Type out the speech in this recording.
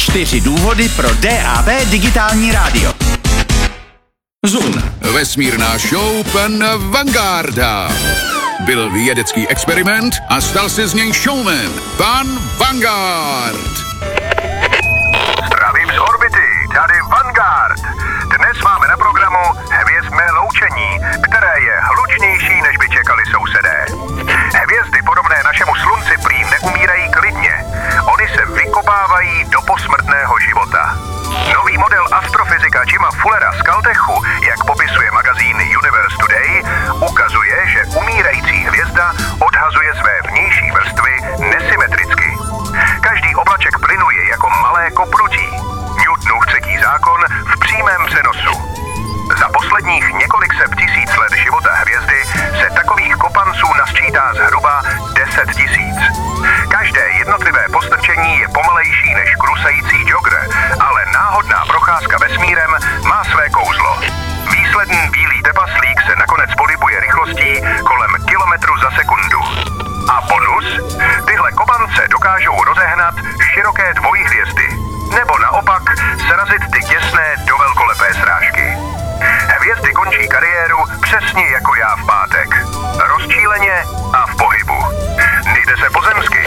4 důvody pro DAB digitální rádio. Zoom. Vesmírná show pan Vangarda. Byl vědecký experiment a stal se z něj showman. Pan Vanguard. Zdravím z orbity, tady Vanguard. Dnes máme na programu hvězdné loučení, které je hlučnější, než by čekali sousedé. Hvězdy podobné našemu slunci prý neumírají klidně. Oni se vykopávají do posmrtného života. Nový model astrofyzika Jima Fullera z Caltechu, jak popisuje magazín Universe Today, ukazuje, že umírající hvězda odhazuje své vnější vrstvy nesymetricky. Každý oblaček plynu je jako malé kopnutí. Newtonův třetí zákon v přímém přenosu. Za posledních několik set tisíc let života hvězdy se takových kopanců nasčítá zhruba 10 000. Každé jednotlivé postrčení je pomalejší než krusající jogger, ale náhodná procházka vesmírem má své kouzlo. Výsledný bílý trpaslík se nakonec pohybuje rychlostí kolem kilometru za sekundu. A bonus? Tyhle kopance dokážou rozehnat široké dvojhvězdy, nebo naopak srazit ty těsné do velkolepé srážky. Hvězdy končí kariéru přesně jako já v pátek. Rozčíleně a v pohybu. Nejde se pozemsky,